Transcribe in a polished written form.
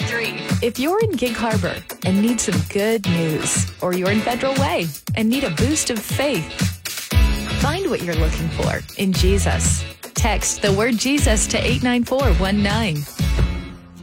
If you're in Gig Harbor and need some good news, or you're in Federal Way and need a boost of faith, find what you're looking for in Jesus. Text the word Jesus to 89419.